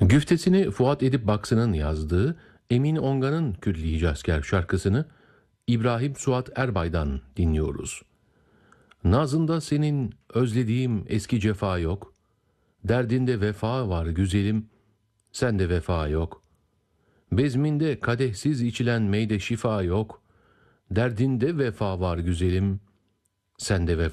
Güftesini Fuat Edip Baksın'ın yazdığı Emin Ongan'ın Külli Hicazkar şarkısını İbrahim Suat Erbay'dan dinliyoruz. Nazında senin özlediğim eski cefa yok, derdinde vefa var güzelim, sende vefa yok. Bezminde kadehsiz içilen meyde şifa yok, derdinde vefa var güzelim, sende vefa